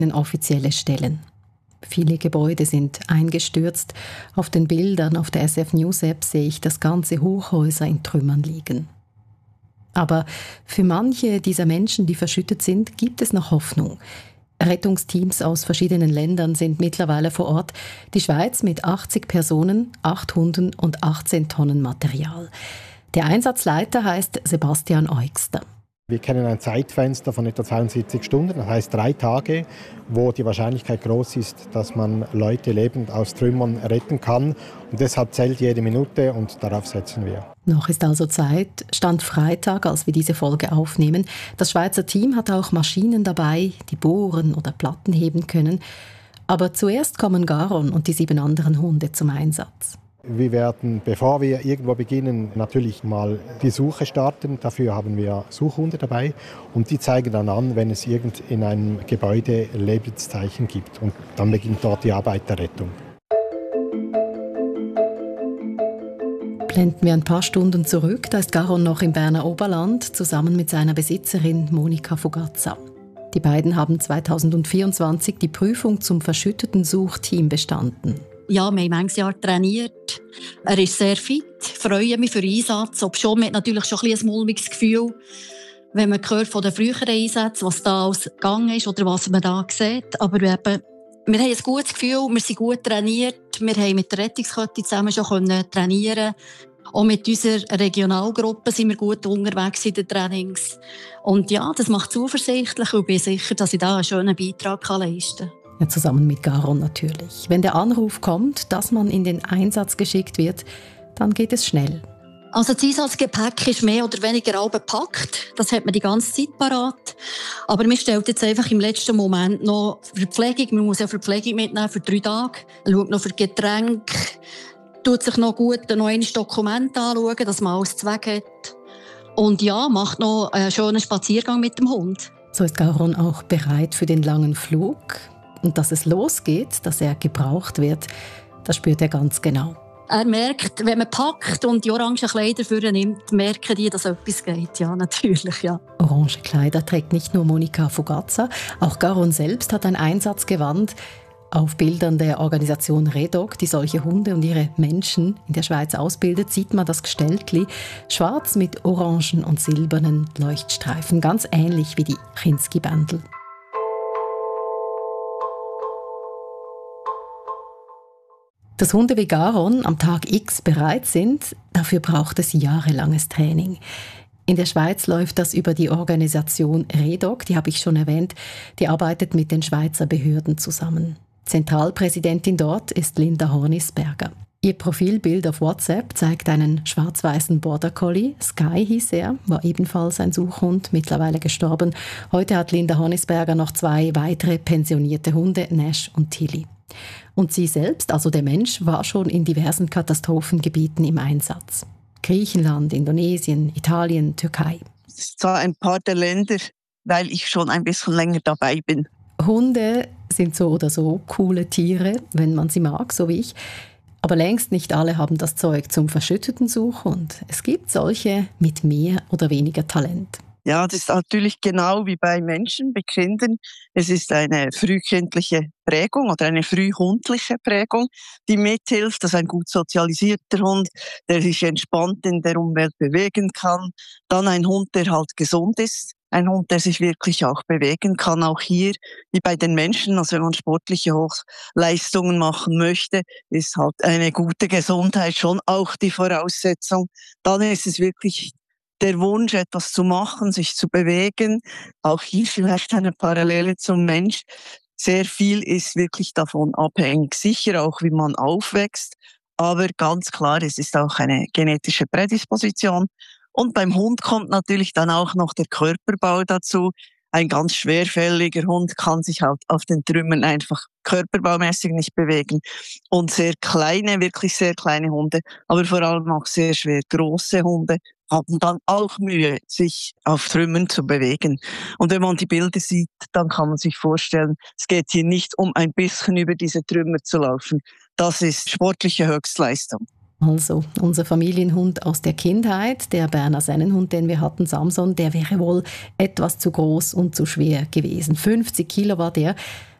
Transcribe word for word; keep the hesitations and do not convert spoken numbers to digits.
offizielle Stellen. Viele Gebäude sind eingestürzt. Auf den Bildern auf der S F News App sehe ich, dass ganze Hochhäuser in Trümmern liegen. Aber für manche dieser Menschen, die verschüttet sind, gibt es noch Hoffnung. Rettungsteams aus verschiedenen Ländern sind mittlerweile vor Ort. Die Schweiz mit achtzig Personen, acht Hunden und achtzehn Tonnen Material. Der Einsatzleiter heißt Sebastian Eugster. Wir kennen ein Zeitfenster von etwa zweiundsiebzig Stunden, das heißt drei Tage, wo die Wahrscheinlichkeit groß ist, dass man Leute lebend aus Trümmern retten kann. Und deshalb zählt jede Minute und darauf setzen wir. Noch ist also Zeit. Stand Freitag, als wir diese Folge aufnehmen. Das Schweizer Team hat auch Maschinen dabei, die bohren oder Platten heben können. Aber zuerst kommen Garon und die sieben anderen Hunde zum Einsatz. Wir werden, bevor wir irgendwo beginnen, natürlich mal die Suche starten. Dafür haben wir Suchhunde dabei und die zeigen dann an, wenn es irgend in einem Gebäude Lebenszeichen gibt. Und dann beginnt dort die Arbeit der Rettung. Blenden wir ein paar Stunden zurück, da ist Garon noch im Berner Oberland zusammen mit seiner Besitzerin Monika Fugazza. Die beiden haben zweitausendvierundzwanzig die Prüfung zum verschütteten Suchteam bestanden. Ja, wir haben manches Jahr trainiert. Er ist sehr fit, freue mich für den Einsatz. Obschon man hat natürlich schon ein, bisschen ein mulmiges Gefühl, wenn man hört von den früheren Einsätzen, was da alles gegangen ist oder was man da sieht. Aber eben, wir haben ein gutes Gefühl, wir sind gut trainiert. Wir haben mit der Rettungskette zusammen schon trainieren. Auch mit unserer Regionalgruppe sind wir gut unterwegs in den Trainings. Und ja, das macht zuversichtlich und bin sicher, dass ich da einen schönen Beitrag leisten kann. Ja, zusammen mit Garon natürlich. Wenn der Anruf kommt, dass man in den Einsatz geschickt wird, dann geht es schnell. Also das Einsatzgepäck ist mehr oder weniger halb gepackt. Das hat man die ganze Zeit parat. Aber man stellt jetzt einfach im letzten Moment noch Verpflegung. Man muss ja Verpflegung mitnehmen für drei Tage. Man schaut noch für Getränke. Tut sich noch gut noch ein Dokument anschauen, dass man alles weg hat. Und ja, macht noch einen schönen Spaziergang mit dem Hund. So ist Garon auch bereit für den langen Flug. Und dass es losgeht, dass er gebraucht wird, das spürt er ganz genau. Er merkt, wenn man packt und die orangen Kleider für ihn nimmt, merken die, dass etwas geht. Ja, natürlich, ja. Orange Kleider trägt nicht nur Monika Fugazza, auch Garon selbst hat ein Einsatzgewand. Auf Bildern der Organisation REDOC, die solche Hunde und ihre Menschen in der Schweiz ausbildet, sieht man das Gestelltli schwarz mit orangen und silbernen Leuchtstreifen, ganz ähnlich wie die Kinski-Bändel. Dass Hunde wie Garon am Tag X bereit sind, dafür braucht es jahrelanges Training. In der Schweiz läuft das über die Organisation REDOC, die habe ich schon erwähnt, die arbeitet mit den Schweizer Behörden zusammen. Zentralpräsidentin dort ist Linda Hornisberger. Ihr Profilbild auf WhatsApp zeigt einen schwarz-weißen Border Collie. Sky hieß er, war ebenfalls ein Suchhund, mittlerweile gestorben. Heute hat Linda Hornisberger noch zwei weitere pensionierte Hunde, Nash und Tilly. Und sie selbst, also der Mensch, war schon in diversen Katastrophengebieten im Einsatz. Griechenland, Indonesien, Italien, Türkei. Das sind zwar ein paar der Länder, weil ich schon ein bisschen länger dabei bin. Hunde sind so oder so coole Tiere, wenn man sie mag, so wie ich. Aber längst nicht alle haben das Zeug zum verschütteten Suchhund. Es gibt solche mit mehr oder weniger Talent. Ja, das ist natürlich genau wie bei Menschen, bei Kindern. Es ist eine frühkindliche Prägung oder eine frühhundliche Prägung, die mithilft, dass ein gut sozialisierter Hund, der sich entspannt in der Umwelt bewegen kann. Dann ein Hund, der halt gesund ist. Ein Hund, der sich wirklich auch bewegen kann, auch hier, wie bei den Menschen. Also wenn man sportliche Hochleistungen machen möchte, ist halt eine gute Gesundheit schon auch die Voraussetzung. Dann ist es wirklich der Wunsch, etwas zu machen, sich zu bewegen. Auch hier vielleicht eine Parallele zum Mensch. Sehr viel ist wirklich davon abhängig. Sicher auch, wie man aufwächst. Aber ganz klar, es ist auch eine genetische Prädisposition. Und beim Hund kommt natürlich dann auch noch der Körperbau dazu. Ein ganz schwerfälliger Hund kann sich halt auf den Trümmern einfach körperbaumäßig nicht bewegen. Und sehr kleine, wirklich sehr kleine Hunde, aber vor allem auch sehr schwer große Hunde haben dann auch Mühe, sich auf Trümmern zu bewegen. Und wenn man die Bilder sieht, dann kann man sich vorstellen, es geht hier nicht um ein bisschen über diese Trümmer zu laufen. Das ist sportliche Höchstleistung. Also, unser Familienhund aus der Kindheit, der Berner Sennenhund, den wir hatten, Samson, der wäre wohl etwas zu groß und zu schwer gewesen. fünfzig Kilo war der.